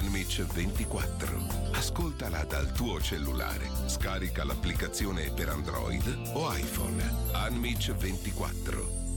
Unmich 24. Ascoltala dal tuo cellulare. Scarica l'applicazione per Android o iPhone. Unmich 24.